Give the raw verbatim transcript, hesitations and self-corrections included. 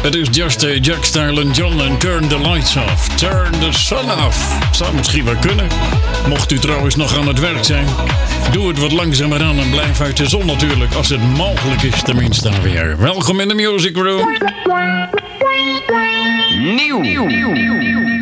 Het is Just a Jack Style en John en Turn the Lights Off. Turn the Sun Off. Zou misschien wel kunnen. Mocht u trouwens nog aan het werk zijn, doe het wat langzamer aan en blijf uit de zon natuurlijk. Als het mogelijk is tenminste weer. Welkom in de Music Room. Nieuw.